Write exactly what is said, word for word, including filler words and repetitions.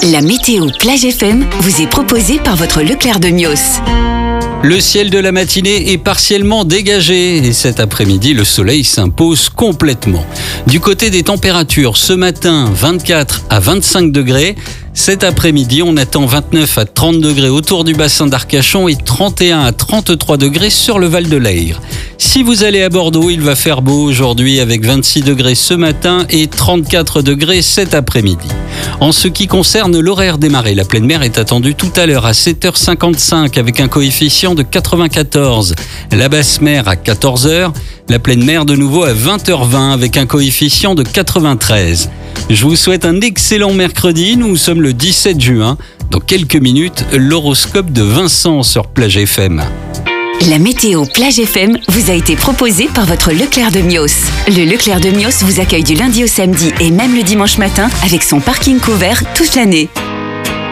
La météo Plage F M vous est proposée par votre Leclerc de Mios. Le ciel de la matinée est partiellement dégagé et cet après-midi, le soleil s'impose complètement. Du côté des températures, ce matin, vingt-quatre à vingt-cinq degrés. Cet après-midi, on attend vingt-neuf à trente degrés autour du bassin d'Arcachon et trente et un à trente-trois degrés sur le Val de l'Ayre. Si vous allez à Bordeaux, il va faire beau aujourd'hui avec vingt-six degrés ce matin et trente-quatre degrés cet après-midi. En ce qui concerne l'horaire des marées, la pleine mer est attendue tout à l'heure à sept heures cinquante-cinq avec un coefficient de quatre-vingt-quatorze. La basse mer à quatorze heures, la pleine mer de nouveau à vingt heures vingt avec un coefficient de quatre-vingt-treize. Je vous souhaite un excellent mercredi, nous sommes le dix-sept juin. Dans quelques minutes, l'horoscope de Vincent sur Plage F M. La météo Plage F M vous a été proposée par votre Leclerc de Mios. Le Leclerc de Mios vous accueille du lundi au samedi et même le dimanche matin avec son parking couvert toute l'année.